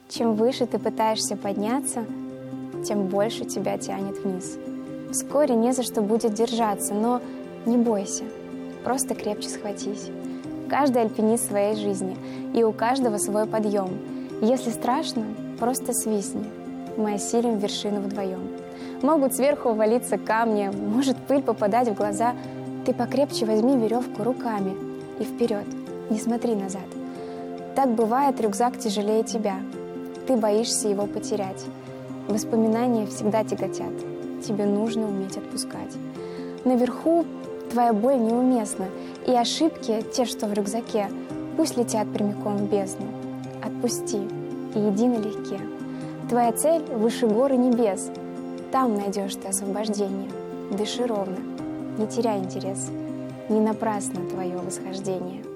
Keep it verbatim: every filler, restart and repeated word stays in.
Чем выше ты пытаешься подняться, тем больше тебя тянет вниз. Вскоре не за что будет держаться, но не бойся, просто крепче схватись. Каждый альпинист в своей жизни, и у каждого свой подъем. Если страшно, просто свистни. Мы осилим вершину вдвоем. Могут сверху валиться камни, может пыль попадать в глаза. Ты покрепче возьми веревку руками и вперед, не смотри назад. Так бывает, рюкзак тяжелее тебя. Ты боишься его потерять. Воспоминания всегда тяготят. Тебе нужно уметь отпускать. Наверху твоя боль неуместна, и ошибки, те, что в рюкзаке, пусть летят прямиком в бездну. Отпусти и иди налегке. Твоя цель выше гор и небес. Там найдешь ты освобождение. Дыши ровно, не теряй интерес. Не напрасно твое восхождение.